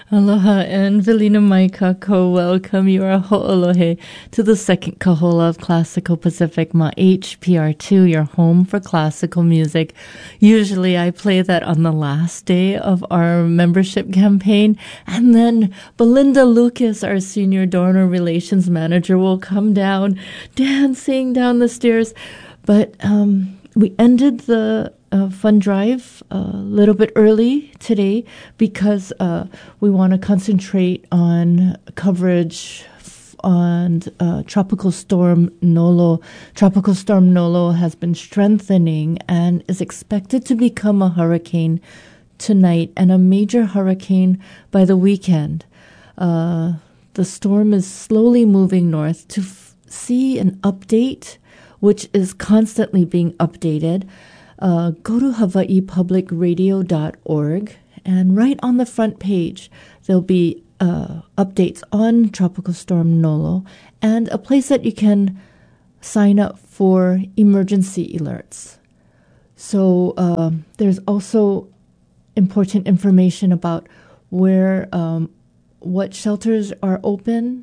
Aloha and Velina Mai Kako. Welcome. You are ho'olohe to the second kahola of Classical Pacific Ma HPR2, your home for classical music. Usually I play that on the last day of our membership campaign, and then Belinda Lucas, our senior donor relations manager, will come down dancing down the stairs. But we ended the fund drive a little bit early today because we want to concentrate on coverage on Tropical Storm Nolo. Tropical Storm Nolo has been strengthening and is expected to become a hurricane tonight and a major hurricane by the weekend. The storm is slowly moving north. To see an update, which is constantly being updated, go to hawaiipublicradio.org, and right on the front page, there'll be updates on Tropical Storm Nolo and a place that you can sign up for emergency alerts. So there's also important information about where, what shelters are open.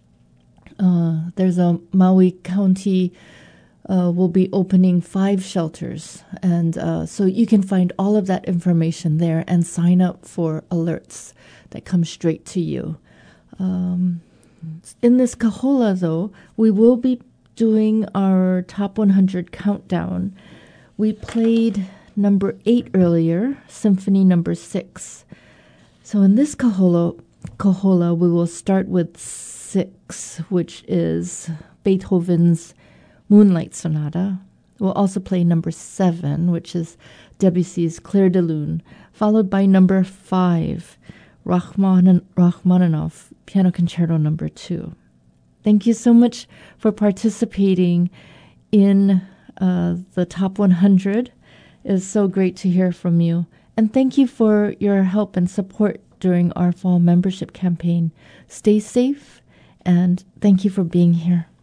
There's a Maui County will be opening 5 shelters. And so you can find all of that information there and sign up for alerts that come straight to you. In this kahola, though, we will be doing our top 100 countdown. We played number 8 earlier, Symphony number 6. So in this kahola, we will start with 6, which is Beethoven's Moonlight Sonata. We'll also play number 7, which is Debussy's Clair de Lune, followed by number 5, Rachmaninoff, Piano Concerto number 2. Thank you so much for participating in the Top 100. It is so great to hear from you. And thank you for your help and support during our fall membership campaign. Stay safe, and thank you for being here.